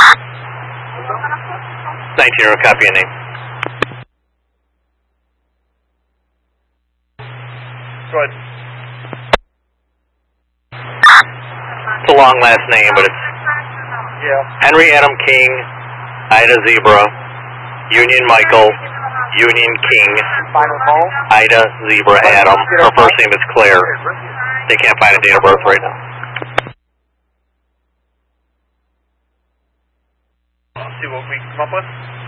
19, copy your name. Go ahead. It's a long last name, but it's Henry Adam King, Ida Zebra, Union Michael, Union King, Ida Zebra Adam. Her first name is Claire. They can't find a date of birth right now. Let's see what we can come up with.